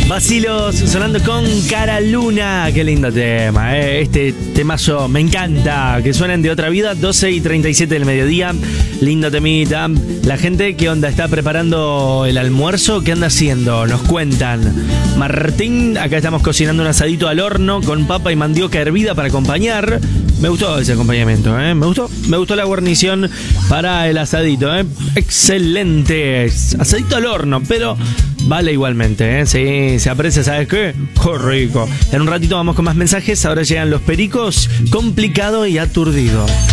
Vacilos sonando con Cara Luna. Qué lindo tema, Este temazo me encanta. Que suenen de otra vida, 12:37 del mediodía. Lindo temita. La gente, ¿qué onda? ¿Está preparando el almuerzo? ¿Qué anda haciendo? Nos cuentan. Martín, acá estamos cocinando un asadito al horno con papa y mandioca hervida para acompañar. Me gustó ese acompañamiento, Me gustó la guarnición para el asadito, Excelente. Asadito al horno, pero vale igualmente, Sí, se aprecia, ¿sabes qué? ¡Qué rico! En un ratito vamos con más mensajes. Ahora llegan los pericos. Complicado y aturdido.